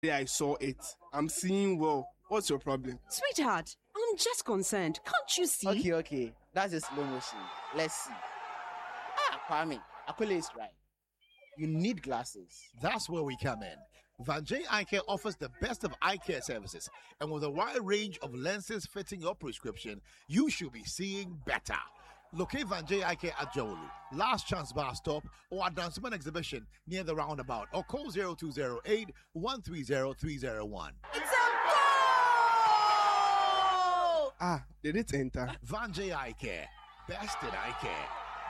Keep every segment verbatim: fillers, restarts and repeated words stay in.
Yeah, I saw it. I'm seeing well. What's your problem? Sweetheart, I'm just concerned. Can't you see? Okay, okay. That's a slow motion. Let's see. Ah, Kwame, Akule is right. You need glasses. That's where we come in. Vanjay Eye Care offers the best of eye care services, and with a wide range of lenses fitting your prescription, you should be seeing better. Locate Vanjay Eye Care at Jawolu, Last Chance Bar Stop, or at Danceman Exhibition near the roundabout, or call zero two zero eight, one three zero, three zero one. It's a goal! Ah, did it enter? Vanjay Eye Care, best in eye care.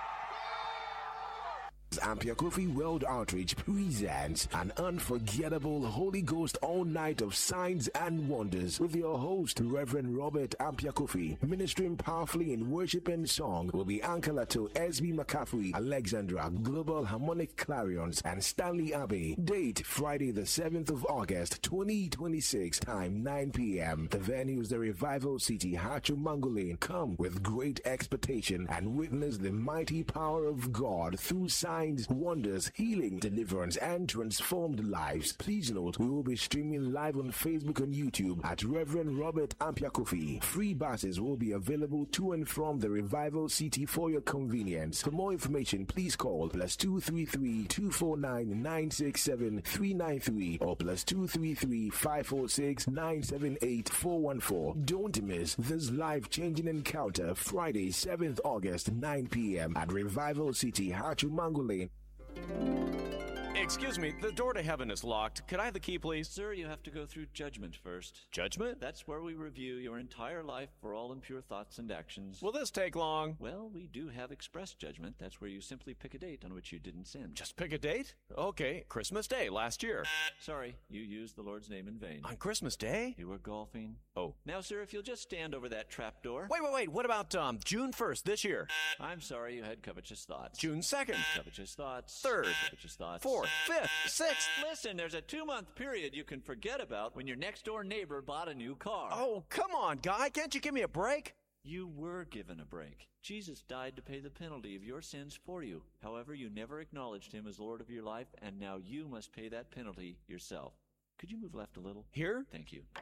Ampia Kofi World Outreach presents an unforgettable Holy Ghost all night of signs and wonders with your host, Reverend Robert Ampia Kofi. Ministering powerfully in worship and song will be Ankalato, S B McCaffrey, Alexandra, Global Harmonic Clarions, and Stanley Abbey. Date Friday the seventh of August twenty twenty-six, time nine p.m. The venue is the Revival City, Hachu Mangolin. Come with great expectation and witness the mighty power of God through signs, wonders, healing, deliverance, and transformed lives. Please note, we will be streaming live on Facebook and YouTube at Reverend Robert Ampia Kofi. Free buses will be available to and from the Revival City for your convenience. For more information, please call plus two three three, two four nine, nine six seven, three nine three or plus two three three, five four six, nine seven eight, four one four. Don't miss this life-changing encounter Friday, seventh of August, nine p.m. at Revival City, Hachu Mangolin. Excuse me, the door to heaven is locked. Could I have the key, please? Sir, you have to go through judgment first. Judgment? That's where we review your entire life for all impure thoughts and actions. Will this take long? Well, we do have express judgment. That's where you simply pick a date on which you didn't sin. Just pick a date? Okay, Christmas Day last year. Sorry, you used the Lord's name in vain. On Christmas Day? You were golfing. Oh. Now, sir, if you'll just stand over that trap door. Wait, wait, wait. What about um June first this year? I'm sorry, you had covetous thoughts. June second. Covetous thoughts. Third. Covetous thoughts. Fourth. Fifth. Sixth. Listen, there's a two-month period you can forget about when your next-door neighbor bought a new car. Oh, come on, guy. Can't you give me a break? You were given a break. Jesus died to pay the penalty of your sins for you. However, you never acknowledged him as Lord of your life, and now you must pay that penalty yourself. Could you move left a little? Here? Thank you.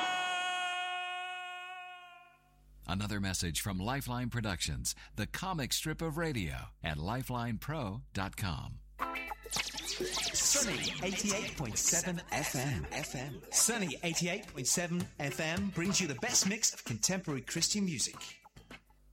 Another message from Lifeline Productions, the comic strip of radio at lifeline pro dot com. Sunny eighty-eight point seven F M. F M. Sunny eighty-eight point seven F M brings you the best mix of contemporary Christian music.